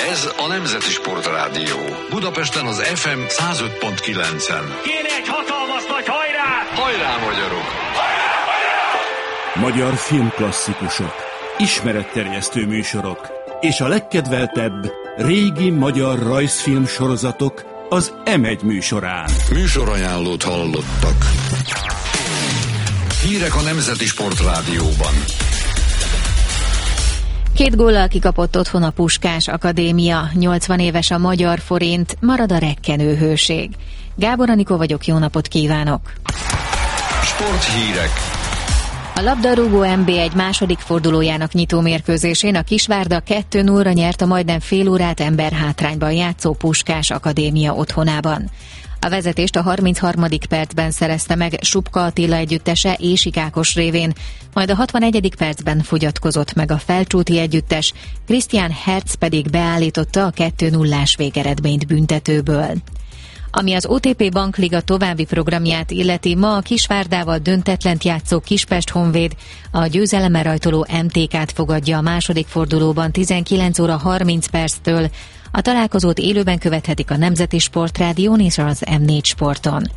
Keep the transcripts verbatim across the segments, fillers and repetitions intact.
Ez a Nemzeti Sportrádió. Budapesten az ef em száz öt pont kilencen. Kéne egy hatalmas nagy hajrá! Hajrá, magyarok! Hajrá, hajrá! Magyar filmklasszikusok, ismeretterjesztő műsorok és a legkedveltebb régi magyar rajzfilm sorozatok az em egy műsorán. Műsorajánlót hallottak. Hírek a Nemzeti Sportrádióban. Két góllal kikapott otthon a Puskás Akadémia, nyolcvan éves a magyar forint, marad a rekkenő hőség. Gábor Anikó vagyok, jó napot kívánok! Sporthírek. A labdarúgó en bé egy második fordulójának nyitó mérkőzésén a Kisvárda kettő nullra nyert a majdnem fél órát emberhátrányban játszó Puskás Akadémia otthonában. A vezetést a harmincharmadik percben szerezte meg Subka Attila együttese Ési Ákos révén, majd a hatvanegyedik percben fogyatkozott meg a Felcsúti együttes, Christian Herz pedig beállította a kettő nullás végeredményt büntetőből. Ami az o té pé Bankliga további programját illeti, ma a Kisvárdával döntetlent játszó Kispest Honvéd a győzelemmel rajtoló em té ká-t fogadja a második fordulóban tizenkilenc óra harminc perctől. A találkozót élőben követhetik a Nemzeti Sportrádión és az em négy Sporton.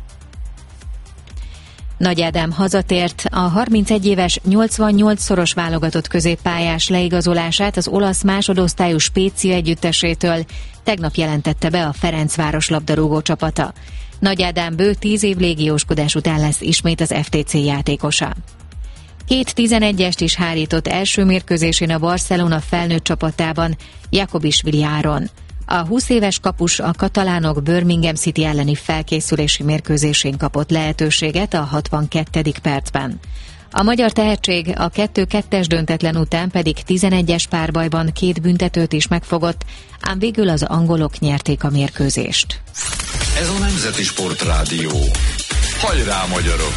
Nagy Ádám hazatért, a harmincegy éves nyolcvannyolc-szoros válogatott középpályás leigazolását az olasz másodosztályú Spezia együttesétől tegnap jelentette be a Ferencváros labdarúgó csapata. Nagy Ádám bő tíz év légióskodás után lesz ismét az ef té cé játékosa. Két tizenegyest is hárított első mérkőzésén a Barcelona felnőtt csapatában Jakobisvili Áron. A húsz éves kapus a katalánok Birmingham City elleni felkészülési mérkőzésén kapott lehetőséget a hatvankettedik percben. A magyar tehetség a kettő kettes döntetlen után pedig tizenegyes párbajban két büntetőt is megfogott, ám végül az angolok nyerték a mérkőzést. Ez a Nemzeti Sportrádió. Hajrá, magyarok!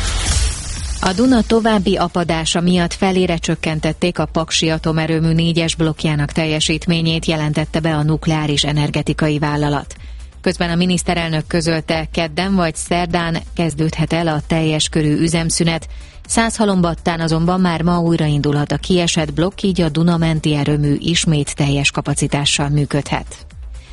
A Duna további apadása miatt felére csökkentették a Paksi atomerőmű négyes blokkjának teljesítményét, jelentette be a nukleáris energetikai vállalat. Közben a miniszterelnök közölte, kedden vagy szerdán kezdődhet el a teljes körű üzemszünet, Százhalombattán azonban már ma újraindulhat a kiesett blokk, így a Duna menti erőmű ismét teljes kapacitással működhet.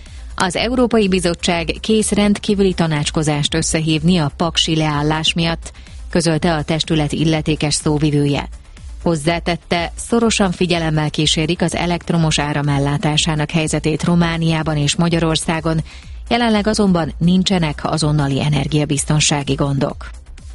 Az Európai Bizottság kész rendkívüli tanácskozást összehívni a paksi leállás miatt, közölte a testület illetékes szóvivője. Hozzátette, szorosan figyelemmel kísérik az elektromos áram ellátásának helyzetét Romániában és Magyarországon, jelenleg azonban nincsenek azonnali energiabiztonsági gondok.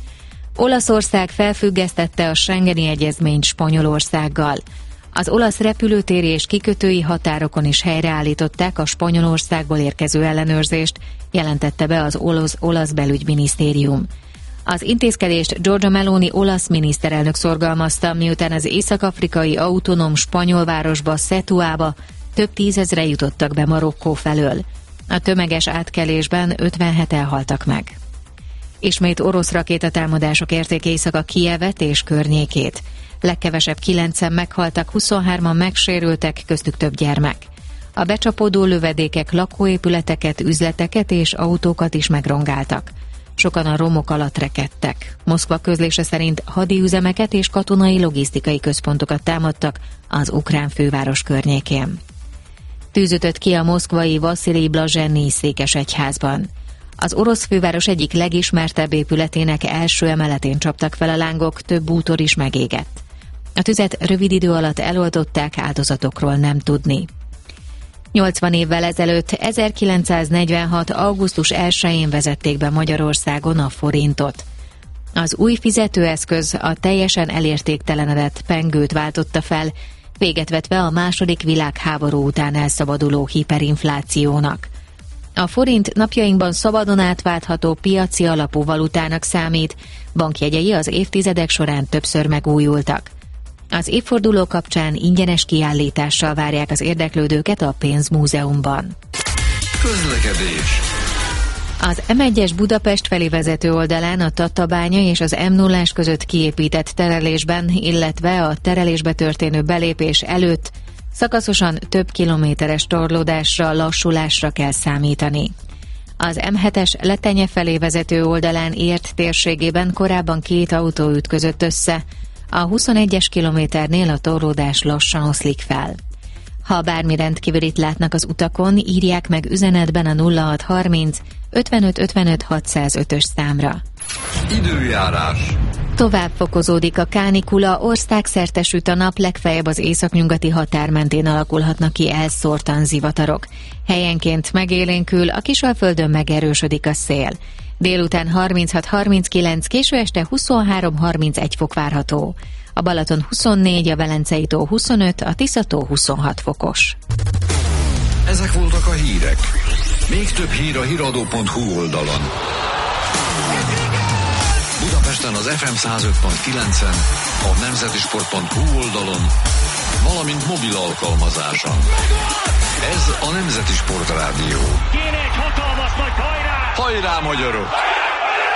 Olaszország felfüggesztette a Schengeni egyezményt Spanyolországgal. Az olasz repülőtéri és kikötői határokon is helyreállították a Spanyolországból érkező ellenőrzést, jelentette be az olasz, olasz belügyminisztérium. Az intézkedést Giorgia Meloni olasz miniszterelnök szorgalmazta, miután az észak-afrikai autonóm spanyol városba, Szetuába több tízezre jutottak be Marokkó felől. A tömeges átkelésben ötvenheten haltak meg. Ismét orosz rakétatámadások érték éjszaka Kijevet és környékét. Legkevesebb kilencen meghaltak, huszonhárman megsérültek, köztük több gyermek. A becsapódó lövedékek lakóépületeket, üzleteket és autókat is megrongáltak. Sokan a romok alatt rekedtek. Moszkva közlése szerint hadiüzemeket és katonai logisztikai központokat támadtak az ukrán főváros környékén. Tűzütött ki a moszkvai Vaszilij Blazsennyij székesegyházban. Az orosz főváros egyik legismertebb épületének első emeletén csaptak fel a lángok, több bútor is megégett. A tüzet rövid idő alatt eloldották, áldozatokról nem tudni. nyolcvan évvel ezelőtt, ezerkilencszáznegyvenhat. augusztus elsején vezették be Magyarországon a forintot. Az új fizetőeszköz a teljesen elértéktelenedett pengőt váltotta fel, véget vetve a második világháború után elszabaduló hiperinflációnak. A forint napjainkban szabadon átváltható piaci alapú valutának számít, bankjegyei az évtizedek során többször megújultak. Az évforduló kapcsán ingyenes kiállítással várják az érdeklődőket a pénzmúzeumban. Közlekedés. Az em egyes Budapest felé vezető oldalán a Tatabánya és az em nullás között kiépített terelésben, illetve a terelésbe történő belépés előtt szakaszosan több kilométeres torlódásra, lassulásra kell számítani. Az em hetes Letenye felé vezető oldalán Ért térségében korábban két autó ütközött össze, a huszonegyes kilométernél a torlódás lassan oszlik fel. Ha bármi rendkívülit látnak az utakon, írják meg üzenetben a nulla hat harminc ötvenöt ötvenöt hatszázötös számra. Időjárás. Tovább fokozódik a kánikula, országszerte süt a nap, legfeljebb az északnyugati határ mentén alakulhatnak ki elszórtan zivatarok. Helyenként megélénkül, a Kisalföldön megerősödik a szél. Délután harminchat harminckilenc, késő este huszonhárom harmincegy fok várható. A Balaton huszonnégy, a Velencei tó huszonöt, a Tisza-tó huszonhat fokos. Ezek voltak a hírek. Még több hír a híradó pont hu oldalon. Budapesten az ef em száz öt pont kilencen, a nemzeti sport pont hu oldalon, valamint mobil alkalmazáson. Ez a Nemzeti Sportrádió. Kéne egy hatalmas nagy hajrá! Hajrá, magyarok!